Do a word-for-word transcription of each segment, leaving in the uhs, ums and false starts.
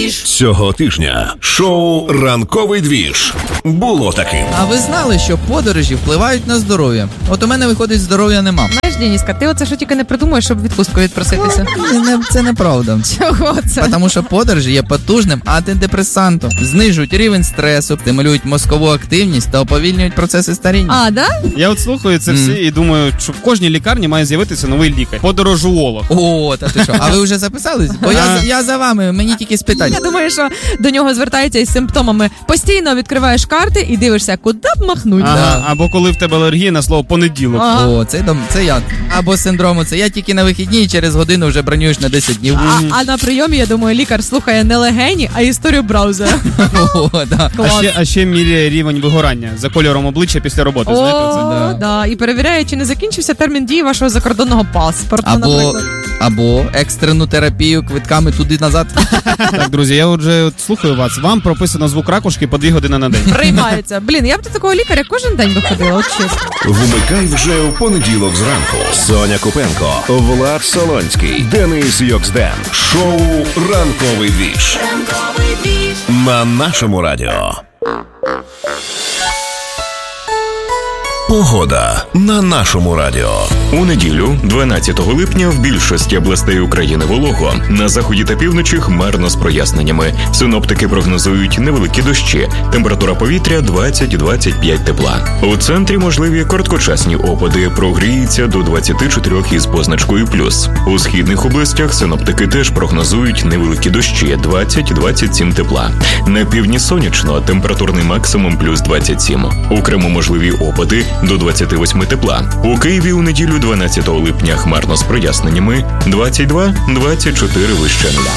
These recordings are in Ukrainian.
двіж. Цього тижня шоу «Ранковий двіж» було таким. А ви знали, що подорожі впливають на здоров'я? От у мене, виходить, здоров'я нема. Знаєш, Дениска, ти оце що тільки не придумаєш, щоб відпустку відпроситися. Це, не, це неправда. Чого це? Тому що подорожі є потужним антидепресантом. Знижують рівень стресу, стимулюють мозкову активність та уповільнюють процеси старіння. А, да? Я от слухаю це всі і думаю, що в кожній лікарні має з'явитися новий лікар. Подорожуолог. О, та ти що? А ви вже записались? Бо я, я за вами, мені тільки спитати. Я думаю, що до нього звертаються із симптомами. Постійно відкриваєш карти і дивишся, куди б махнуть. Ага, Да. або коли в тебе алергія на слово понеділок. Ага. О, це, дом- це я. Або синдрому, це я тільки на вихідні і через годину вже бронюєш на десять днів. А, а на прийомі, я думаю, лікар слухає не легені, а історію браузера. О, да. А ще, а ще міряє рівень вигорання за кольором обличчя після роботи. Знаєте це? О, да. да. І перевіряє, чи не закінчився термін дії вашого закордонного паспорту, Або, наприклад. або екстрену терапію квитками туди-назад. Так, друзі, я отже от слухаю вас. Вам прописано звук ракушки по дві години на день. Приймається. Блін, я б до такого лікаря кожен день виходила, от чесно. Вмикай вже у понеділок зранку. Соня Купенко, Влад Солонський, Денис Йоксден. Шоу «Ранковий двіж» на нашому радіо. Погода на нашому радіо. У неділю, дванадцятого липня, в більшості областей України волого. На заході та півночі хмарно з проясненнями. Синоптики прогнозують невеликі дощі. Температура повітря двадцять-двадцять п'ять тепла. У центрі можливі короткочасні опади. Прогріється до двадцять чотири із позначкою плюс. У східних областях синоптики теж прогнозують невеликі дощі. двадцять-двадцять сім тепла. На півдні сонячно. Температурний максимум плюс двадцять сім. У Криму можливі опади до двадцять вісім тепла. У Києві у неділю дванадцятого липня хмарно з проясненнями. двадцять два - двадцять чотири вище нуля.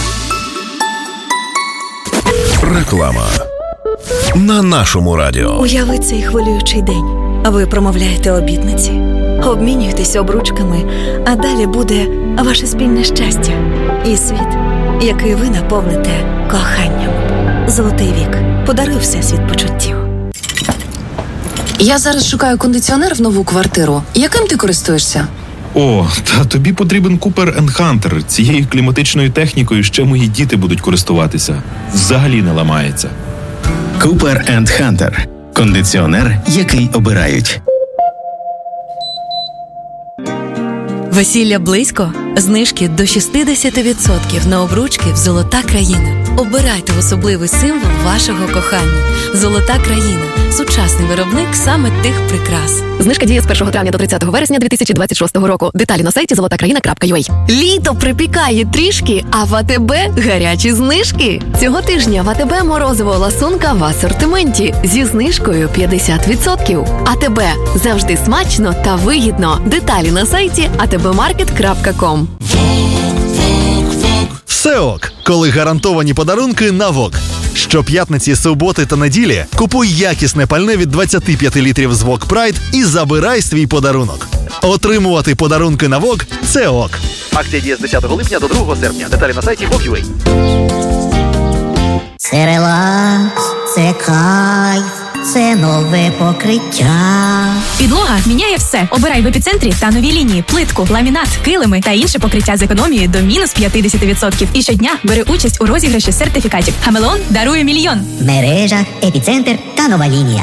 Реклама на нашому радіо. Уяви цей хвилюючий день. Ви промовляєте обітниці, обмінюєтесь обручками, а далі буде ваше спільне щастя і світ, який ви наповните коханням. Золотий вік. Подаруй всесвіт почуттів. Я зараз шукаю кондиціонер в нову квартиру. Яким ти користуєшся? О, та тобі потрібен Cooper енд Hunter. Цією кліматичною технікою ще мої діти будуть користуватися. Взагалі не ламається. Cooper енд Hunter. Кондиціонер, який обирають. Весілля близько? Знижки до шістдесят відсотків на обручки в «Золота країна». Обирайте особливий символ вашого кохання. «Золота країна» – сучасний виробник саме тих прикрас. Знижка діє з першого травня до тридцятого вересня дві тисячі двадцять шостого року. Деталі на сайті золота країна крапка ю а. Літо припікає трішки, а в АТБ гарячі знижки. Цього тижня в АТБ морозиво ласунка в асортименті зі знижкою п'ятдесят відсотків. АТБ – завжди смачно та вигідно. Деталі на сайті а те бе маркет крапка ком. Все ок, коли гарантовані подарунки на ВОК. Щоп'ятниці, суботи та неділі купуй якісне пальне від двадцять п'ять літрів з ВОК Прайд і забирай свій подарунок. Отримувати подарунки на ВОК – це ок. Акція діє з десятого липня до другого серпня. Деталі на сайті вок крапка ю а. Це релакс, це кайф, це нове покриття. Підлога міняє все. Обирай в епіцентрі та нові лінії, плитку, ламінат, килими та інше покриття з економією до мінус п'ятдесят відсотків. І щодня бери участь у розіграші сертифікатів. Хамелеон дарує мільйон. Мережа, епіцентр та нова лінія.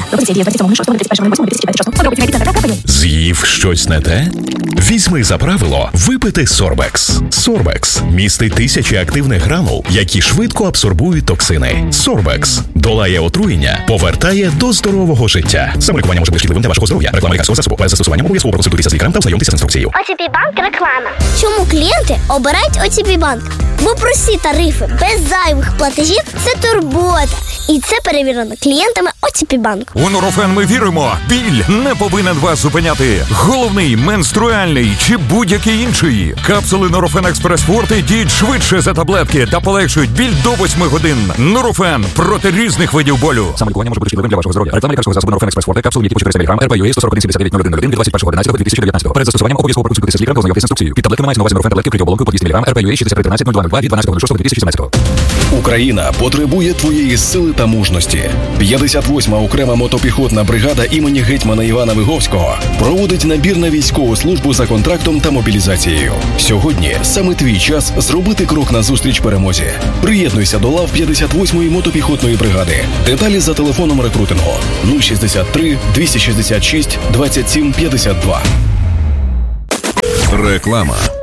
З'їв щось не те? Візьми за правило випити Сорбекс. Сорбекс містить тисячі активних гранул, які швидко абсорбують токсини. Сорбекс долає отруєння, повертає до здорового життя. Самолікування може бути шкідливим для вашого здоров'я. Реклама лікарського засобу. Перед застосуванням обов'язково проконсультуйтеся з лікарем та ознайомтеся з інструкцією. о те пі Банк реклама. Чому клієнти обирають о те пі Банк? Бо прості тарифи без зайвих платежів – це турбота. І це перевірено клієнтами о те пі Банк. У Нурофен ми віримо. Біль не повинен вас зупиняти. Головний, менструальний чи будь-який інший. Капсули Нурофен Експрес Форте діють швидше за таблетки та полегшують біль до восьми годин. Нурофен проти різних видів болю. Самолікування може бути шкідливим для вашого здоров'я. здоров'я. Реклама лікарського засобу Норофен Експрес Форте, капсул, які по чотириста міліграм, РП ю ей сто сорок один сімдесят дев'ять нуль один нуль один від двадцять першого одинадцятого дві тисячі дев'ятнадцятого. Перед застосуванням обов'язково проконсультуйтеся з лікарем та ознайомтесь з інструкцією. Під таблетками мається на увазі Норофен таблетки вкриті оболонкою по двісті міліграм, РП ю ей шістдесят три тринадцять нуль два нуль два від дванадцятого шостого дві тисячі сімнадцятого. Україна потребує твоєї сили та мужності. п'ятдесят восьма окрема мотопіхотна бригада імені гетьмана Івана Виговського проводить набір на військову службу за контрактом та мобілізацією. Сьогодні саме твій час зробити крок назустріч перемозі. Приєднуйся до лав п'ятдесят восьмої мотопіхотної бригади. Деталі за телефоном рекрутингу нуль шістдесят три двісті шістдесят шість двадцять сім п'ятдесят два. Реклама.